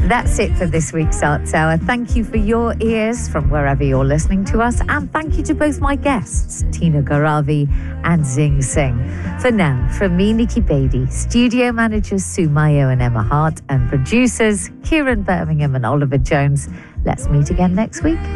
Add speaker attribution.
Speaker 1: That's it for this week's Arts Hour. Thank you for your ears from wherever you're listening to us. And thank you to both my guests, Tina Garavi and Zing Singh. For now, from me, Nikki Beattie, studio managers Sue Mayo and Emma Hart, and producers Kieran Birmingham and Oliver Jones. Let's meet again next week.